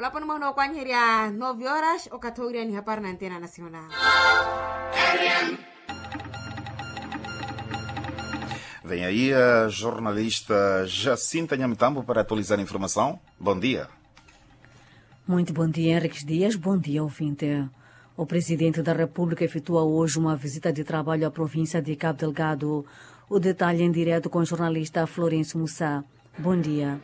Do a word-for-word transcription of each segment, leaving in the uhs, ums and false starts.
Wala pa naman no kwan hiria nove horas o katoria ni hapar na Antena Nacional. Vem aí a jornalista Jacinta Nhamutambo para atualizar a informação. Bom dia. Muito bom dia, Henriques Dias. Bom dia, ouvinte. O presidente da República efetua hoje uma visita de trabalho à província de Cabo Delgado. O detalhe em direto com o jornalista Florencio Mussá. Bom dia.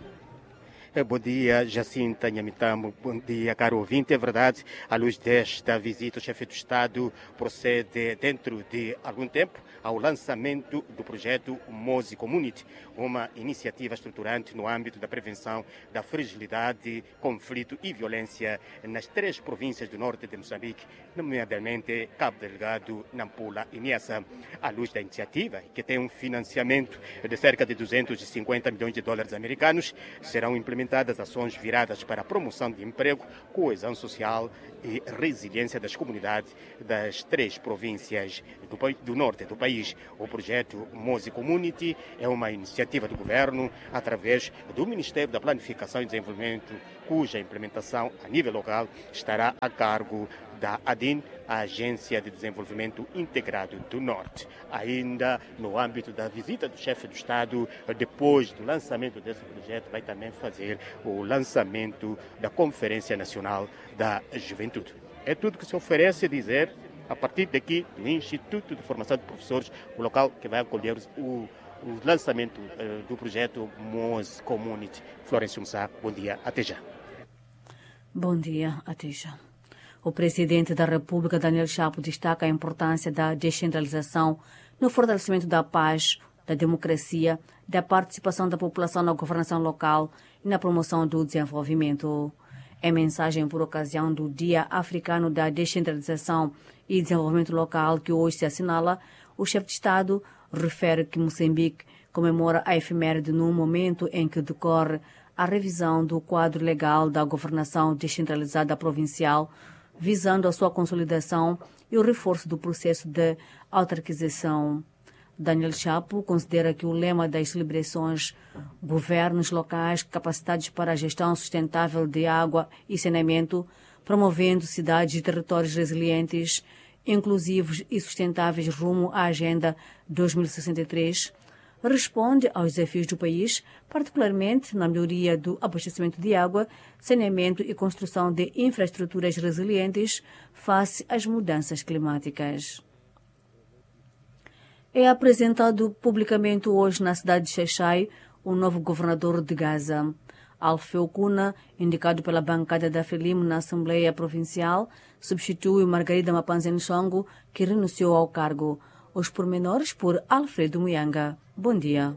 Bom dia, Jacinta Nhamutambo. Bom dia, caro ouvinte. É verdade, à luz desta visita, o chefe do Estado procede dentro de algum tempo ao lançamento do projeto Mozi Community, uma iniciativa estruturante no âmbito da prevenção da fragilidade, conflito e violência nas três províncias do norte de Moçambique, nomeadamente Cabo Delgado, Nampula e Niassa. À luz da iniciativa, que tem um financiamento de cerca de duzentos e cinquenta milhões de dólares americanos, serão implementadas ações viradas para a promoção de emprego, coesão social e resiliência das comunidades das três províncias do, do norte do país. O projeto Mozi Community é uma iniciativa do governo através do Ministério da Planificação e Desenvolvimento, cuja implementação a nível local estará a cargo da ADIN, a Agência de Desenvolvimento Integrado do Norte. Ainda no âmbito da visita do chefe do Estado, depois do lançamento desse projeto, vai também fazer o lançamento da Conferência Nacional da Juventude. É tudo que se oferece dizer a partir daqui do Instituto de Formação de Professores, o local que vai acolher o, o lançamento uh, do projeto Mozi Community. Florencio Mussá, bom dia, até já. Bom dia, até já. O presidente da República, Daniel Chapo, destaca a importância da descentralização no fortalecimento da paz, da democracia, da participação da população na governação local e na promoção do desenvolvimento. Em mensagem por ocasião do Dia Africano da Descentralização e Desenvolvimento Local, que hoje se assinala, o chefe de Estado refere que Moçambique comemora a efeméride num momento em que decorre a revisão do quadro legal da governação descentralizada provincial, visando a sua consolidação e o reforço do processo de autarquização. Daniel Chapo considera que o lema das celebrações governos locais capacitados para a gestão sustentável de água e saneamento, promovendo cidades e territórios resilientes, inclusivos e sustentáveis rumo à Agenda dois mil e sessenta e três, responde aos desafios do país, particularmente na melhoria do abastecimento de água, saneamento e construção de infraestruturas resilientes face às mudanças climáticas. É apresentado publicamente hoje na cidade de Xai-Xai o novo governador de Gaza. Alfeu Cuna, indicado pela bancada da Frelimo na Assembleia Provincial, substitui Margarida Mapanzen Songo, que renunciou ao cargo. Os pormenores por Alfredo Muyanga. Bom dia.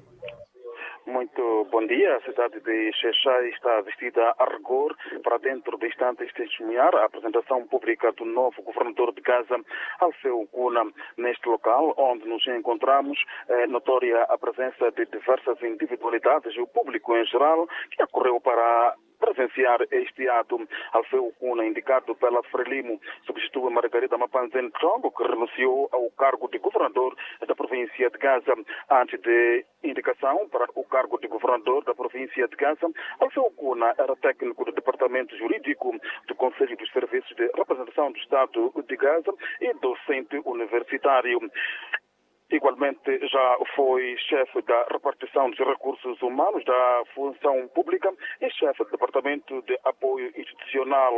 Muito bom dia. A cidade de Xai-Xai está vestida a rigor para dentro de instantes testemunhar a apresentação pública do novo governador de Gaza, Alfeu Cuna. Neste local onde nos encontramos, é notória a presença de diversas individualidades e o público em geral que acorreu para presenciar este ato. Alfeu Cuna, indicado pela Frelimo, substitui Margarida Mapanzen Songo, que renunciou ao cargo de governador da província de Gaza. Antes de indicação para o cargo de governador da província de Gaza, Alfeu Cuna era técnico do Departamento Jurídico do Conselho dos Serviços de Representação do Estado de Gaza e docente universitário. Igualmente, já foi chefe da repartição dos recursos humanos da função pública e chefe do Departamento de Apoio Institucional.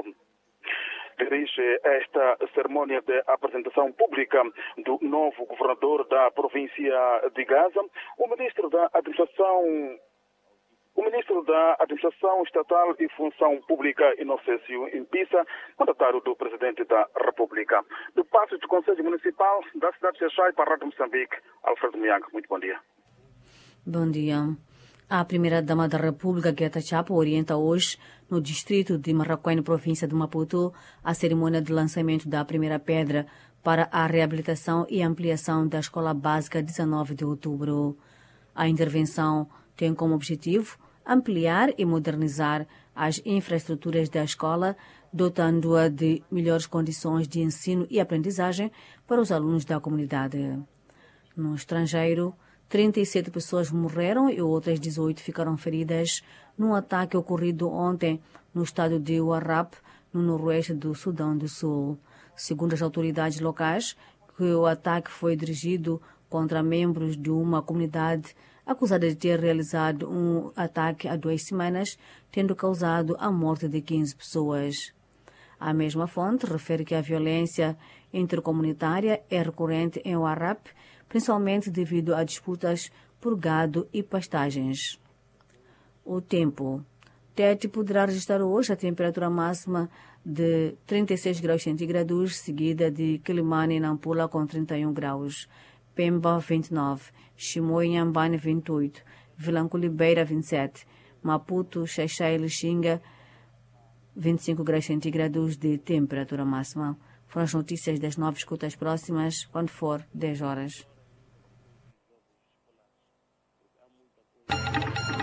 Dirige esta cerimônia de apresentação pública do novo governador da província de Gaza, o ministro da Administração O ministro da Administração Estatal e Função Pública, Inocêncio Impissa, mandatário do Presidente da República. Do Paço do Conselho Municipal da cidade de Xai-Xai para a Rádio Moçambique, Alfredo Muyanga. Muito bom dia. Bom dia. A primeira-dama da República, Gueta Chapo, orienta hoje, no distrito de Marraquém, província de Maputo, a cerimônia de lançamento da primeira pedra para a reabilitação e ampliação da Escola Básica dezenove de outubro. A intervenção tem como objetivo ampliar e modernizar as infraestruturas da escola, dotando-a de melhores condições de ensino e aprendizagem para os alunos da comunidade. No estrangeiro, trinta e sete pessoas morreram e outras dezoito ficaram feridas num ataque ocorrido ontem no estado de Warrap, no noroeste do Sudão do Sul. Segundo as autoridades locais, que o ataque foi dirigido contra membros de uma comunidade acusada de ter realizado um ataque há duas semanas, tendo causado a morte de quinze pessoas. A mesma fonte refere que a violência intercomunitária é recorrente em Warrap, principalmente devido a disputas por gado e pastagens. O tempo. Tete poderá registrar hoje a temperatura máxima de trinta e seis graus centígrados, seguida de Quilimane e Nampula com trinta e um graus, Pemba vinte e nove, Chimoio e Inhambane vinte e oito, Vilanculibeira vinte e sete, Maputo, Xaixai e Lixinga vinte e cinco graus centígrados de temperatura máxima. Foram as notícias das nove escutas próximas, quando for dez horas.